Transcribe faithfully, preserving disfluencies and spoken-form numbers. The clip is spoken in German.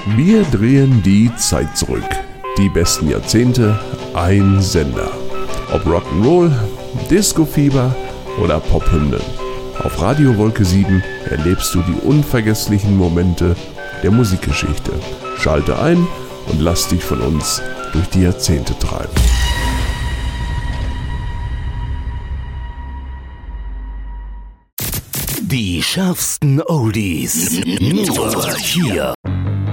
Wir drehen die Zeit zurück. Die besten Jahrzehnte, ein Sender. Ob Rock'n'Roll, Disco-Fieber oder Pophymnen. Auf Radio Wolke sieben erlebst du die unvergesslichen Momente der Musikgeschichte. Schalte ein und lass dich von uns durch die Jahrzehnte treiben. Die schärfsten Oldies. Nur hier.